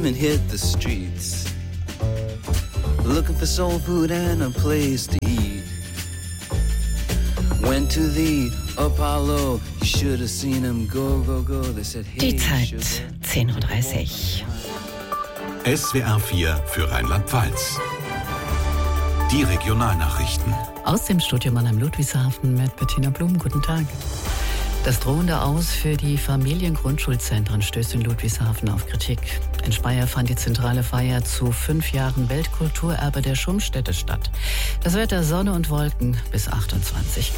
and hit the streets, looking for soul food and a place to eat. Went to the Apollo, you should have seen him go, go, go. They said, hey, Die Zeit, 10.30 Uhr. SWR 4 für Rheinland-Pfalz. Die Regionalnachrichten. Aus dem Studio Mannheim Ludwigshafen mit Bettina Blum. Guten Tag. Das drohende Aus für die Familiengrundschulzentren stößt in Ludwigshafen auf Kritik. In Speyer fand die zentrale Feier zu 5 Jahren Weltkulturerbe der Schummstätte statt. Das Wetter Sonne und Wolken bis 28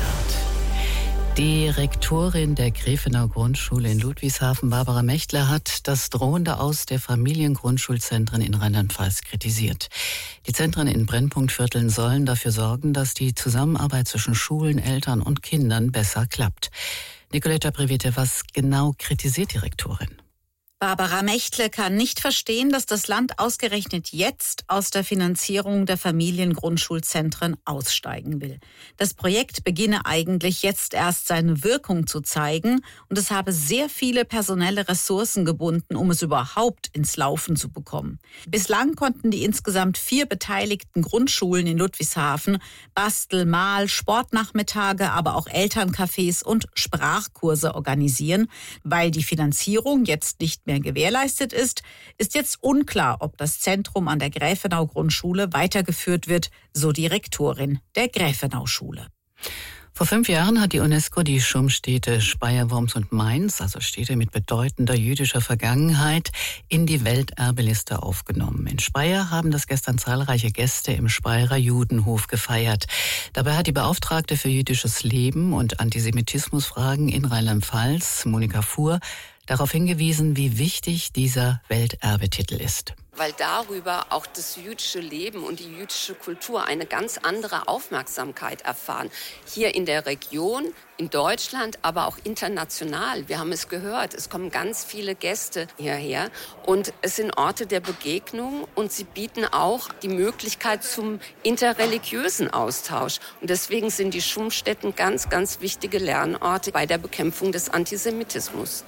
Grad. Die Rektorin der Grefenau Grundschule in Ludwigshafen, Barbara Mechtler, hat das drohende Aus der Familiengrundschulzentren in Rheinland-Pfalz kritisiert. Die Zentren in Brennpunktvierteln sollen dafür sorgen, dass die Zusammenarbeit zwischen Schulen, Eltern und Kindern besser klappt. Nicoletta Previte, was genau kritisiert die Rektorin? Barbara Mechtle kann nicht verstehen, dass das Land ausgerechnet jetzt aus der Finanzierung der Familiengrundschulzentren aussteigen will. Das Projekt beginne eigentlich jetzt erst seine Wirkung zu zeigen und es habe sehr viele personelle Ressourcen gebunden, um es überhaupt ins Laufen zu bekommen. Bislang konnten die insgesamt 4 beteiligten Grundschulen in Ludwigshafen Bastel-, Mal-, Sportnachmittage, aber auch Elterncafés und Sprachkurse organisieren. Weil die Finanzierung jetzt nicht mehr gewährleistet ist, ist jetzt unklar, ob das Zentrum an der Grefenau Grundschule weitergeführt wird, so die Rektorin der Grefenau Schule. Vor 5 Jahren hat die UNESCO die Schummstädte Speyer, Worms und Mainz, also Städte mit bedeutender jüdischer Vergangenheit, in die Welterbeliste aufgenommen. In Speyer haben das gestern zahlreiche Gäste im Speyerer Judenhof gefeiert. Dabei hat die Beauftragte für jüdisches Leben und Antisemitismusfragen in Rheinland-Pfalz, Monika Fuhr, darauf hingewiesen, wie wichtig dieser Welterbetitel ist. Weil darüber auch das jüdische Leben und die jüdische Kultur eine ganz andere Aufmerksamkeit erfahren. Hier in der Region, in Deutschland, aber auch international. Wir haben es gehört, es kommen ganz viele Gäste hierher und es sind Orte der Begegnung und sie bieten auch die Möglichkeit zum interreligiösen Austausch. Und deswegen sind die Schummstätten ganz, ganz wichtige Lernorte bei der Bekämpfung des Antisemitismus.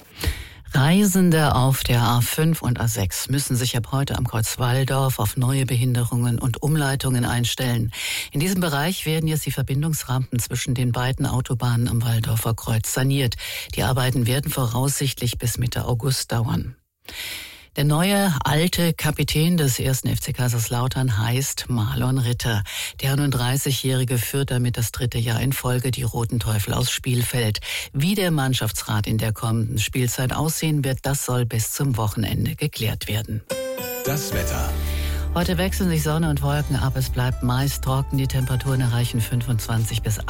Reisende auf der A5 und A6 müssen sich ab heute am Kreuz Walldorf auf neue Behinderungen und Umleitungen einstellen. In diesem Bereich werden jetzt die Verbindungsrampen zwischen den beiden Autobahnen am Walldorfer Kreuz saniert. Die Arbeiten werden voraussichtlich bis Mitte August dauern. Der neue alte Kapitän des 1. FC Kaiserslautern heißt Marlon Ritter. Der 31-Jährige führt damit das 3. Jahr in Folge die Roten Teufel aus Spielfeld. Wie der Mannschaftsrat in der kommenden Spielzeit aussehen wird, das soll bis zum Wochenende geklärt werden. Das Wetter. Heute wechseln sich Sonne und Wolken ab. Es bleibt meist trocken. Die Temperaturen erreichen 25 bis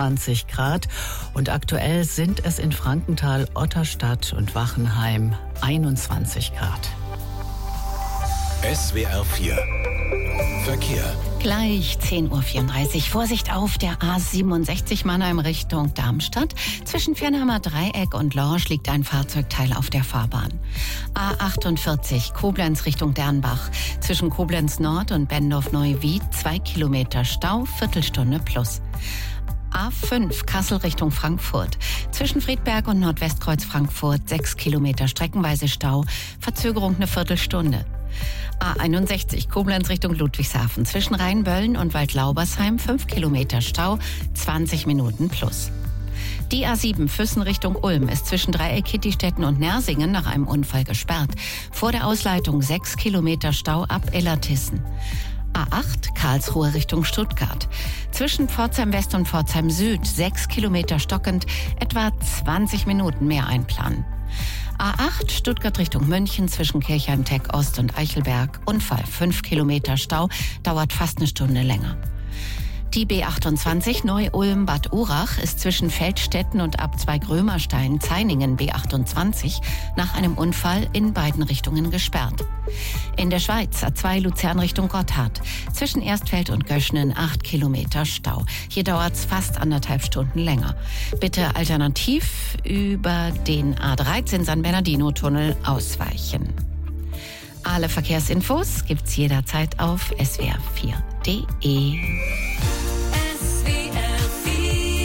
28 Grad. Und aktuell sind es in Frankenthal, Otterstadt und Wachenheim 21 Grad. SWR 4 Verkehr. Gleich 10.34 Uhr. Vorsicht auf der A67 Mannheim Richtung Darmstadt. Zwischen Fernheimer Dreieck und Lorsch liegt ein Fahrzeugteil auf der Fahrbahn. A48 Koblenz Richtung Dernbach. Zwischen Koblenz Nord und Bendorf-Neuwied 2 Kilometer Stau, Viertelstunde plus. A5 Kassel Richtung Frankfurt. Zwischen Friedberg und Nordwestkreuz Frankfurt 6 Kilometer streckenweise Stau, Verzögerung eine Viertelstunde. A61 Koblenz Richtung Ludwigshafen. Zwischen Rheinböllen und Waldlaubersheim 5 Kilometer Stau, 20 Minuten plus. Die A7 Füssen Richtung Ulm ist zwischen Dreieck-Kittistetten und Nersingen nach einem Unfall gesperrt. Vor der Ausleitung 6 Kilometer Stau ab Illertissen. A8 Karlsruhe Richtung Stuttgart. Zwischen Pforzheim West und Pforzheim Süd 6 Kilometer stockend, etwa 20 Minuten mehr einplanen. A8 Stuttgart Richtung München zwischen Kirchheim-Teck Ost und Eichelberg. Unfall, 5 Kilometer Stau, dauert fast eine Stunde länger. Die B28 Neu-Ulm-Bad Urach ist zwischen Feldstetten und Abzweig-Römerstein-Zeiningen B28 nach einem Unfall in beiden Richtungen gesperrt. In der Schweiz A2 Luzern Richtung Gotthard. Zwischen Erstfeld und Göschnen 8 Kilometer Stau. Hier dauert es fast 1,5 Stunden länger. Bitte alternativ über den A13 San Bernardino-Tunnel ausweichen. Alle Verkehrsinfos gibt's jederzeit auf swr4.de.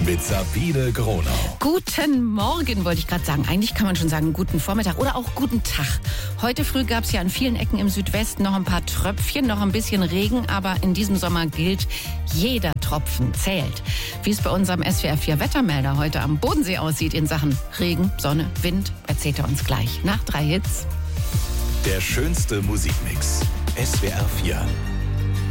mit Sabine Gronau. Guten Morgen, wollte ich gerade sagen. Eigentlich kann man schon sagen, guten Vormittag oder auch guten Tag. Heute früh gab es ja an vielen Ecken im Südwesten noch ein paar Tröpfchen, noch ein bisschen Regen. Aber in diesem Sommer gilt, jeder Tropfen zählt. Wie es bei unserem SWR4 Wettermelder heute am Bodensee aussieht in Sachen Regen, Sonne, Wind, erzählt er uns gleich. Nach 3 Hits. Der schönste Musikmix. SWR4.